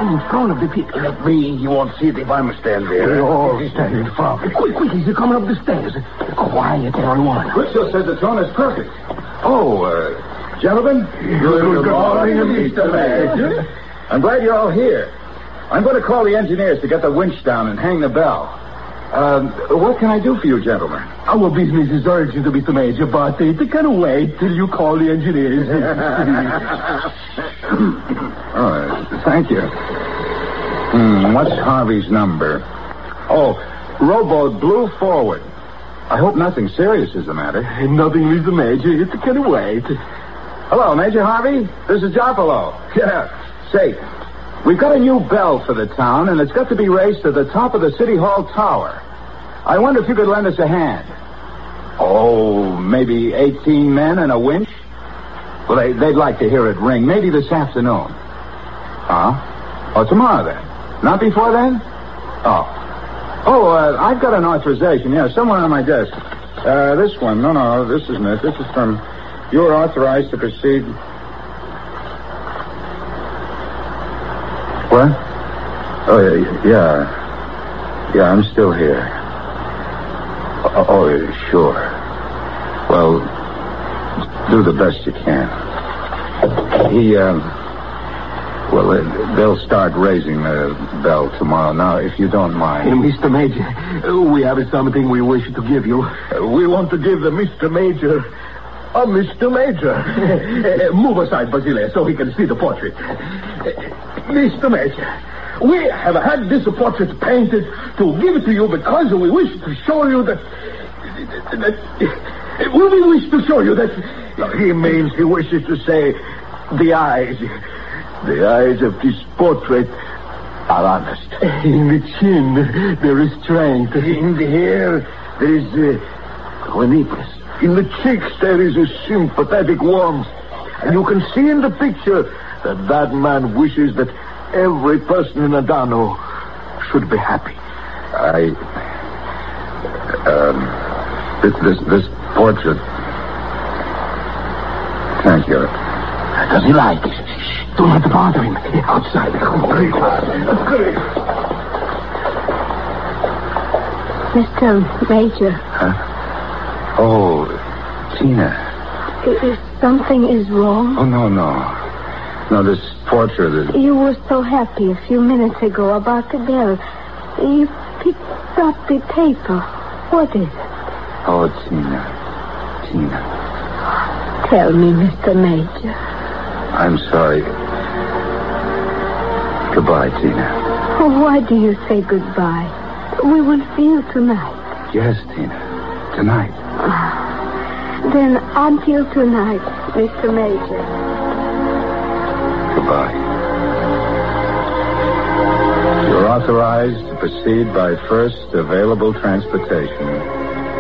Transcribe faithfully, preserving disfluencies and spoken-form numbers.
stand in front of the pit. Let me. You won't see it if I'm stand there. Oh, stand in front. Quick, quick, he's coming up the stairs. Quiet, everyone. Crusoe says the tone is perfect. Oh, uh, gentlemen. Good, good morning, Mister Major. I'm glad you're all here. I'm going to call the engineers to get the winch down and hang the bell. Um, what can I do for you, gentlemen? Our business is urgent, Mister Major, but it can wait till you call the engineers. Oh, thank you. Hmm, what's Harvey's number? Oh, rowboat Blue forward. I hope nothing serious is the matter. Nothing, Mister Major. It can wait. Hello, Major Harvey. This is Jopolo. Yeah. Say, we've got a new bell for the town, and it's got to be raised to the top of the City Hall tower. I wonder if you could lend us a hand. Oh, maybe eighteen men and a winch? Well, they, they'd like to hear it ring. Maybe this afternoon. Huh? Oh, tomorrow then. Not before then? Oh. Oh, uh, I've got an authorization, yeah, somewhere on my desk. Uh, this one. No, no, this isn't it. This is from... You're authorized to proceed... What? Oh, yeah, yeah. Yeah, I'm still here. Oh, oh, sure. Well, do the best you can. He, um... Well, uh, they'll start raising the bell tomorrow. Now, if you don't mind... Uh, Mister Major, uh, we have something we wish to give you. Uh, we want to give the Mister Major... a Mister Major. uh, move aside, Basile, so he can see the portrait. Uh, Mister Major, we have had this portrait painted to give it to you because we wish to show you that... that uh, we wish to show you that... No, he means he wishes to say the eyes... The eyes of this portrait are honest. In the chin, there is strength. In the hair, there is uh, cleanness. In the cheeks, there is a sympathetic warmth. And you can see in the picture that that man wishes that every person in Adano should be happy. I... Um... This, this, this portrait... Thank you. Does he like it? Do not bother him. Outside. Mister Major. Huh? Oh, Tina. Is something is wrong? Oh, no, no. No, this portrait is... You were so happy a few minutes ago about the bell. You picked up the paper. What is it? Oh, Tina. Tina. Tell me, Mister Major. I'm sorry. Goodbye, Tina. Oh, why do you say goodbye? We will see you tonight. Yes, Tina. Tonight. Ah, then until tonight, Mister Major. Goodbye. You're authorized to proceed by first available transportation.